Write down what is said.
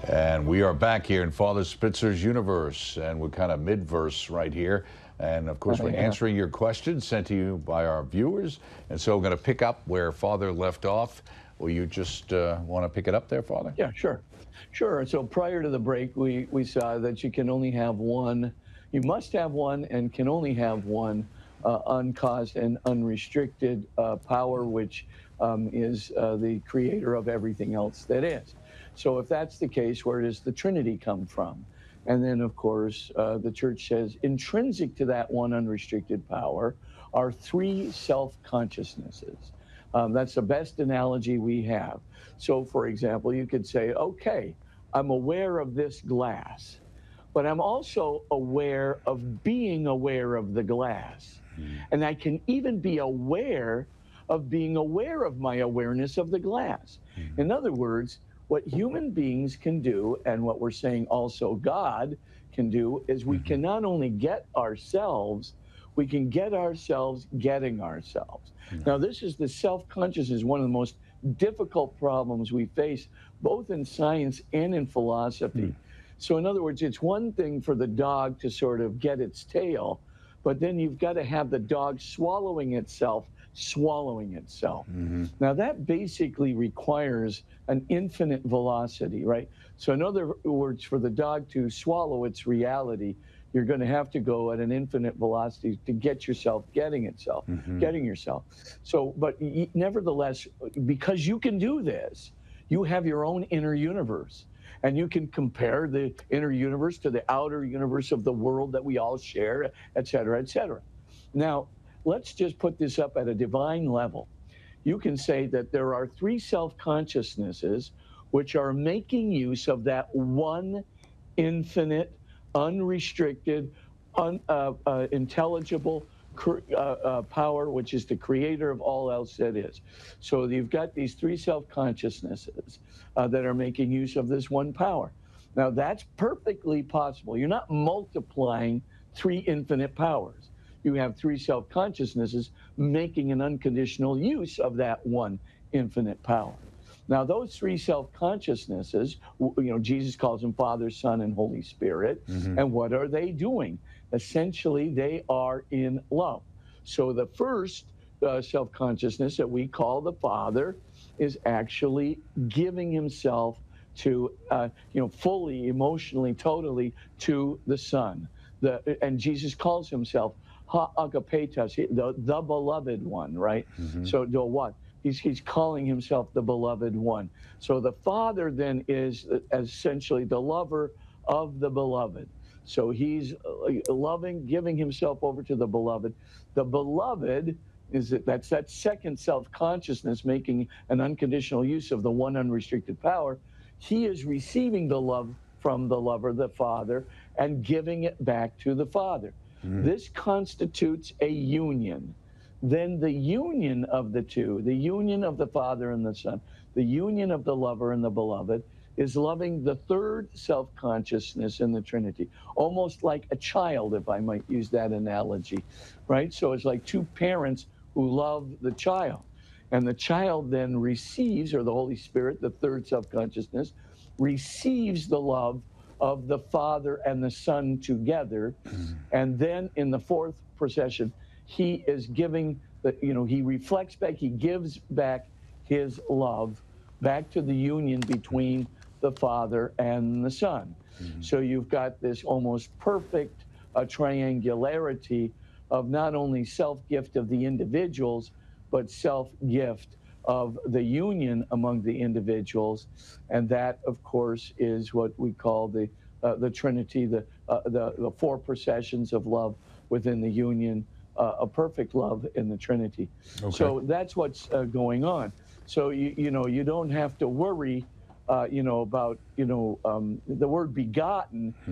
And we are back here in Father Spitzer's universe, and we're kind of mid-verse right here. And of course, we're answering your questions sent to you by our viewers. And so we're going to pick up where Father left off. Will you just want to pick it up there, Father? Yeah, sure. Sure. So prior to the break, we saw that you can only have one, you must have one and can only have one uncaused and unrestricted power, which is the creator of everything else that is. So if that's the case, where does the Trinity come from? And then, of course, the Church says intrinsic to that one unrestricted power are three self-consciousnesses. That's the best analogy we have. So, for example, you could say, okay, I'm aware of this glass, but I'm also aware of being aware of the glass. And I can even be aware of being aware of my awareness of the glass. In other words, what human beings can do, and what we're saying also God can do, is we can not only get ourselves, we can get ourselves getting ourselves. Now, this is the self-consciousness, one of the most difficult problems we face, both in science and in philosophy. So in other words, it's one thing for the dog to sort of get its tail, but then you've got to have the dog swallowing itself. Now, that basically requires an infinite velocity, right? So in other words, for the dog to swallow its reality, you're going to have to go at an infinite velocity to get yourself getting yourself. So, but nevertheless, because you can do this, you have your own inner universe. And you can compare the inner universe to the outer universe of the world that we all share, et cetera, et cetera. Now, let's just put this up at a divine level. You can say that there are three self-consciousnesses which are making use of that one infinite, unrestricted, intelligible power, which is the creator of all else that is. So you've got these three self-consciousnesses that are making use of this one power. Now, that's perfectly possible. You're not multiplying three infinite powers. You have three self-consciousnesses making an unconditional use of that one infinite power. Now, those three self-consciousnesses, Jesus calls them Father, Son, and Holy Spirit. And what are they doing? Essentially, they are in love. So the first self-consciousness that we call the Father is actually giving himself to, fully, emotionally, totally to the Son. And Jesus calls himself agapetos, the beloved one, right? So the what? He's calling himself the beloved one. So the Father then is essentially the lover of the beloved. So he's loving, giving himself over to the beloved. The beloved that's that second self-consciousness making an unconditional use of the one unrestricted power. He is receiving the love from the lover, the Father, and giving it back to the Father. This constitutes a union. Then the union of the two, the union of the Father and the Son, the union of the lover and the beloved, is loving the third self-consciousness in the Trinity, almost like a child, if I might use that analogy, right? So it's like two parents who love the child. And the child then receives, or the Holy Spirit, the third self-consciousness, receives the love of the Father and the Son together. And then in the fourth procession, he is giving, he reflects back, he gives back his love back to the union between the Father and the Son. So you've got this almost perfect triangularity of not only self-gift of the individuals, but self-gift of the union among the individuals. And that, of course, is what we call the Trinity, the four processions of love within the union, a perfect love in the Trinity. So that's what's going on. So you don't have to worry, about the word begotten